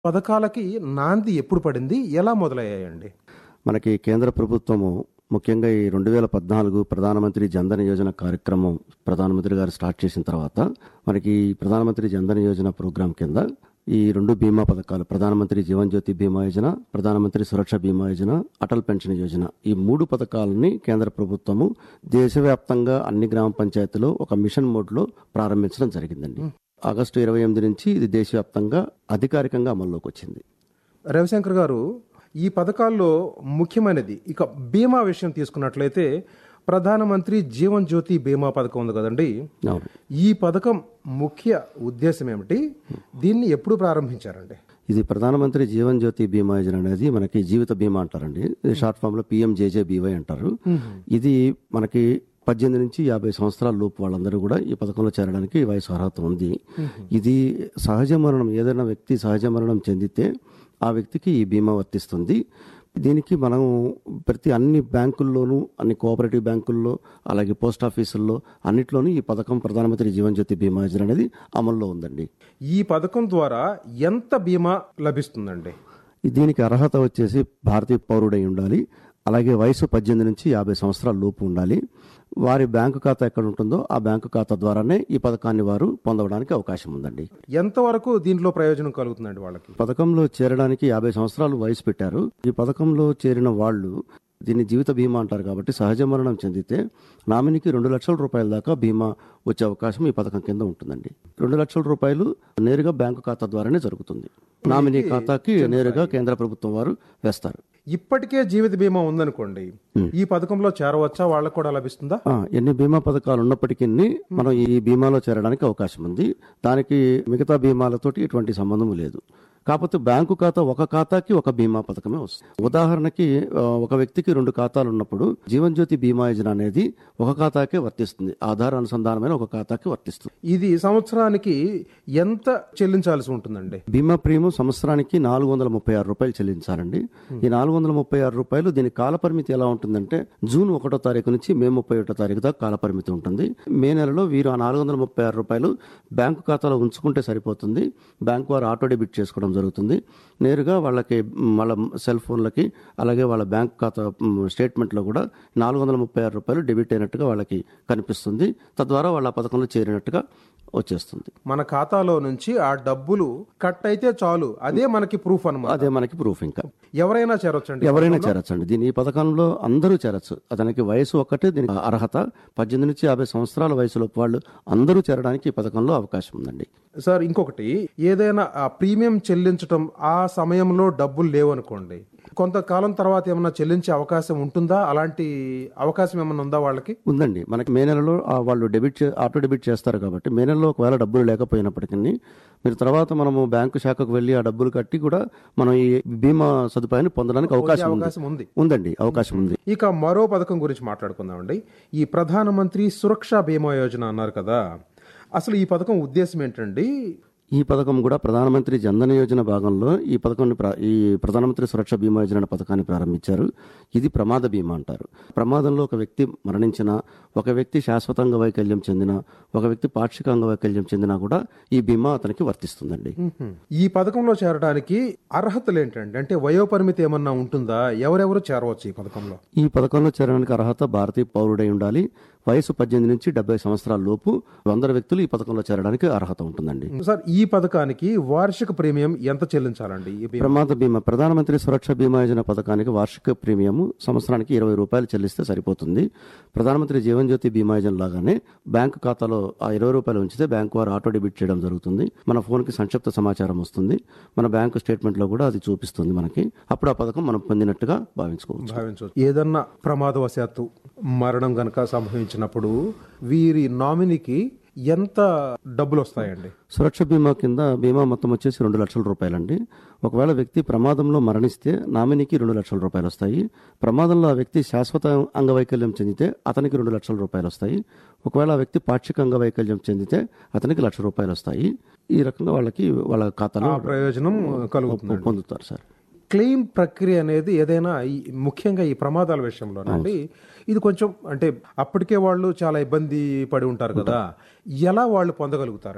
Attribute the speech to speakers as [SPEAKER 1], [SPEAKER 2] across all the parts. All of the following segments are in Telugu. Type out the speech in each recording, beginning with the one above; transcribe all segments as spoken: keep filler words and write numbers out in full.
[SPEAKER 1] పథకాలకి నాంది ఎప్పుడు పడింది? ఎలా మొదలయ్యాయండి?
[SPEAKER 2] మనకి కేంద్ర ప్రభుత్వము ముఖ్యంగా ఈ రెండు వేల పద్నాలుగు ప్రధానమంత్రి జన్ధన్ యోజన కార్యక్రమం ప్రధానమంత్రి గారు స్టార్ట్ చేసిన తర్వాత మనకి ప్రధానమంత్రి జన్ధన్ యోజన ప్రోగ్రాం కింద ఈ రెండు బీమా పథకాలు ప్రధానమంత్రి జీవన్ జ్యోతి బీమా యోజన, ప్రధానమంత్రి సురక్ష బీమా యోజన, అటల్ పెన్షన్ యోజన ఈ మూడు పథకాలని కేంద్ర ప్రభుత్వము దేశవ్యాప్తంగా అన్ని గ్రామ పంచాయతీలో ఒక మిషన్ మోడ్లో ప్రారంభించడం జరిగిందండి. ఆగస్టు ఇరవై ఎనిమిది నుంచి ఇది దేశవ్యాప్తంగా అధికారికంగా అమల్లోకి వచ్చింది.
[SPEAKER 1] రవిశంకర్ గారు, ఈ పథకాల్లో ముఖ్యమైనది ఇక బీమా విషయం తీసుకున్నట్లయితే ప్రధానమంత్రి జీవన్ జ్యోతి బీమా పథకం ఉంది కదండి.
[SPEAKER 2] అవును.
[SPEAKER 1] ఈ పథకం ముఖ్య ఉద్దేశం ఏమిటి? దీన్ని ఎప్పుడు ప్రారంభించారండి?
[SPEAKER 2] ఇది ప్రధానమంత్రి జీవన్ జ్యోతి బీమా యోజన అనేది మనకి జీవిత బీమా అంటారండి. ఇది షార్ట్ ఫామ్ లో పిఎంజేజేబీవై అంటారు. ఇది మనకి పద్దెనిమిది నుంచి యాభై సంవత్సరాల లోపు వాళ్ళందరూ కూడా ఈ పథకంలో చేరడానికి వయసు అర్హత ఉంది. ఇది సహజ మరణం, ఏదైనా వ్యక్తి సహజ మరణం చెందితే ఆ వ్యక్తికి ఈ బీమా వర్తిస్తుంది. దీనికి మనం ప్రతి అన్ని బ్యాంకుల్లోనూ, అన్ని కోఆపరేటివ్ బ్యాంకుల్లో, అలాగే పోస్ట్ ఆఫీసుల్లో అన్నిట్లోనూ ఈ పథకం ప్రధానమంత్రి జీవన్ జ్యోతి బీమా యోజన అనేది అమల్లో ఉందండి.
[SPEAKER 1] ఈ పథకం ద్వారా ఎంత బీమా లభిస్తుందండి?
[SPEAKER 2] దీనికి అర్హత వచ్చేసి భారతీయ పౌరుడై ఉండాలి, అలాగే వయసు పద్దెనిమిది నుంచి యాభై సంవత్సరాల లోపు ఉండాలి. వారి బ్యాంకు ఖాతా ఎక్కడ ఉంటుందో ఆ బ్యాంకు ఖాతా ద్వారానే ఈ పథకాన్ని వారు పొందడానికి అవకాశం ఉందండి.
[SPEAKER 1] ఎంతవరకు దీంట్లో ప్రయోజనం కలుగుతుందండి వాళ్ళకి?
[SPEAKER 2] పథకంలో చేరడానికి యాభై సంవత్సరాలు వయసు పెట్టారు. ఈ పథకంలో చేరిన వాళ్ళు దీన్ని జీవిత బీమా అంటారు కాబట్టి సహజ మరణం చెందితే నామినీకి రెండు లక్షల రూపాయల దాకా బీమా వచ్చే అవకాశం ఈ పథకం కింద ఉంటుందండి. రెండు లక్షల రూపాయలు నేరుగా బ్యాంకు ఖాతా ద్వారానే జరుగుతుంది. నామినీ ఖాతాకి నేరుగా కేంద్ర ప్రభుత్వం వారు వేస్తారు.
[SPEAKER 1] ఇప్పటికే జీవిత బీమా ఉందనుకోండి, ఈ పథకంలో చేరవచ్చా? వాళ్ళకు కూడా లభిస్తుందా?
[SPEAKER 2] ఎన్ని బీమా పథకాలు ఉన్నప్పటికీ మనం ఈ బీమాలో చేరడానికి అవకాశం ఉంది. దానికి మిగతా బీమాలతోటి ఎటువంటి సంబంధం లేదు. కాకపోతే బ్యాంకు ఖాతా ఒక ఖాతాకి ఒక బీమా పథకమే వస్తుంది. ఉదాహరణకి ఒక వ్యక్తికి రెండు ఖాతాలు ఉన్నప్పుడు జీవన్ జ్యోతి బీమా యోజన అనేది ఒక ఖాతాకే వర్తిస్తుంది. ఆధార్ అనుసంధానమైన ఒక ఖాతాకి వర్తిస్తుంది.
[SPEAKER 1] ఇది సంవత్సరానికి ఎంత చెల్లించాల్సి ఉంటుందండి?
[SPEAKER 2] బీమా ప్రీమియం సంవత్సరానికి నాలుగు వందల ముప్పై ఆరు రూపాయలు చెల్లించాలండి. ఈ నాలుగు వందల ముప్పై ఆరు రూపాయలు దీని కాల పరిమితి ఎలా ఉంటుందంటే జూన్ ఒకటో తారీఖు నుంచి మే ముప్పై ఒకటో తారీఖు దాకా కాల పరిమితి ఉంటుంది. మే నెలలో వీరు ఆ నాలుగు వందల ముప్పై ఆరు రూపాయలు బ్యాంకు ఖాతాలో ఉంచుకుంటే సరిపోతుంది. బ్యాంకు వారు ఆటో డెబిట్ చేసుకోవడం జరుగుతుంది. నేరుగా వాళ్ళకి వాళ్ళ సెల్ ఫోన్లకి అలాగే వాళ్ళ బ్యాంక్ ఖాతా స్టేట్మెంట్లో కూడా నాలుగు వందల ముప్పై ఆరు రూపాయలు డెబిట్ అయినట్టుగా వాళ్ళకి కనిపిస్తుంది. తద్వారా వాళ్ళ పథకంలో చేరినట్టుగా వచ్చేస్తుంది.
[SPEAKER 1] మన ఖాతాలో నుంచి ఆ డబ్బులు కట్ అయితే చాలు, అదే మనకి ప్రూఫ్ అన్నమాట.
[SPEAKER 2] అదే మనకి ప్రూఫ్. ఇంకా
[SPEAKER 1] ఎవరైనా చేరొచ్చండి?
[SPEAKER 2] ఎవరైనా చేరొచ్చండి. దీని ఈ పథకంలో అందరూ చేరొచ్చు. అతనికి వయసు ఒక్కటే దీనికి అర్హత. పద్దెనిమిది నుంచి యాభై సంవత్సరాల వయసులోపు వాళ్ళు అందరూ చేరడానికి ఈ పథకంలో అవకాశం ఉందండి.
[SPEAKER 1] సార్, ఇంకొకటి, ఏదైనా ప్రీమియం చెల్లించడం ఆ సమయంలో డబ్బులు లేవనుకోండి, కొంతకాలం తర్వాత ఏమన్నా చెల్లించే అవకాశం ఉంటుందా? అలాంటి అవకాశం ఏమన్నా ఉందా వాళ్ళకి?
[SPEAKER 2] ఉందండి. మనకి మే నెలలో వాళ్ళు డెబిట్ ఆటో డెబిట్ చేస్తారు కాబట్టి మే నెలలో ఒకవేళ డబ్బులు లేకపోయినప్పటికీ మీరు తర్వాత మనము బ్యాంకు శాఖకు వెళ్ళి ఆ డబ్బులు కట్టి కూడా మనం ఈ బీమా సదుపాయాన్ని పొందడానికి అవకాశం ఉంది. ఉందండి, అవకాశం ఉంది.
[SPEAKER 1] ఇక మరో పథకం గురించి మాట్లాడుకుందామండి. ఈ ప్రధానమంత్రి సురక్ష బీమా యోజన అన్నారు కదా, అసలు ఈ పథకం ఉద్దేశం ఏంటండి?
[SPEAKER 2] ఈ పథకం కూడా ప్రధానమంత్రి జన్ధన్ యోజన భాగంలో ఈ పథకాన్ని ఈ ప్రధానమంత్రి సురక్ష బీమా యోజన పథకాన్ని ప్రారంభించారు. ఇది ప్రమాద బీమా అంటారు. ప్రమాదంలో ఒక వ్యక్తి మరణించినా, ఒక వ్యక్తి శాశ్వత వైకల్యం చెందినా, ఒక వ్యక్తి పాక్షిక అంగవైకల్యం చెందినా కూడా ఈ బీమా అతనికి వర్తిస్తుందండి.
[SPEAKER 1] ఈ పథకంలో చేరడానికి అర్హతలు ఏంటండి? అంటే వయోపరిమితి ఏమన్నా ఉంటుందా? ఎవరెవరు చేరవచ్చు ఈ పథకంలో?
[SPEAKER 2] ఈ పథకంలో చేరడానికి అర్హత భారతీయ పౌరుడై ఉండాలి. వయసు పద్దెనిమిది నుంచి డెబ్బై సంవత్సరాల లోపు వందల వ్యక్తులు ఈ పథకంలో చేరడానికి అర్హత ఉంటుందండి.
[SPEAKER 1] సార్, ఈ పథకానికి వార్షిక ప్రీమియం ఎంత చెల్లించాలండి?
[SPEAKER 2] ప్రమాద బీమా ప్రధానమంత్రి సురక్ష బీమా యోజన పథకానికి వార్షిక ప్రీమియం సంవత్సరానికి ఇరవై రూపాయలు చెల్లిస్తే సరిపోతుంది. ప్రధానమంత్రి జీవన్ జ్యోతి బీమా యోజన లాగానే బ్యాంకు ఖాతాలో ఆ ఇరవై రూపాయలు ఉంచితే బ్యాంకు వారు ఆటో డెబిట్ చేయడం జరుగుతుంది. మన ఫోన్ కి సంక్షిప్త సమాచారం వస్తుంది. మన బ్యాంకు స్టేట్మెంట్ లో కూడా అది చూపిస్తుంది మనకి. అప్పుడు ఆ పథకం మనం పొందినట్టుగా భావించుకోవచ్చు.
[SPEAKER 1] భావించవచ్చు. ఏదన్నా ప్రమాదవశాత్తు మరణం గనక సంభవించినప్పుడు వీరి నామినీకి ఎంత డబ్బులు వస్తాయండి?
[SPEAKER 2] సురక్ష బీమా కింద బీమా మొత్తం వచ్చేసి రెండు లక్షల రూపాయలండి. ఒకవేళ వ్యక్తి ప్రమాదంలో మరణిస్తే నామినీకి రెండు లక్షల రూపాయలు వస్తాయి. ప్రమాదంలో ఆ వ్యక్తి శాశ్వత అంగవైకల్యం చెందితే అతనికి రెండు లక్షల రూపాయలు వస్తాయి. ఒకవేళ ఆ వ్యక్తి పాక్షిక అంగవైకల్యం చెందితే అతనికి లక్ష రూపాయలు వస్తాయి. ఈ రకంగా వాళ్ళకి వాళ్ళ ఖాతాలో
[SPEAKER 1] ప్రయోజనం కలుగుతుంది,
[SPEAKER 2] పొందుతారు సార్.
[SPEAKER 1] క్లెయిమ్ ప్రక్రియ అనేది ఏదైనా ముఖ్యంగా ఈ ప్రమాదాల విషయంలోనండి ఇది కొంచెం అంటే అప్పటికే వాళ్ళు చాలా ఇబ్బంది పడి ఉంటారు కదా, ఎలా వాళ్ళు పొందగలుగుతారండి?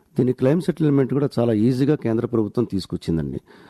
[SPEAKER 2] దీని క్లెయిమ్ సెటిల్మెంట్ కూడా చాలా ఈజీగా కేంద్ర ప్రభుత్వం తీసుకొచ్చిందండి.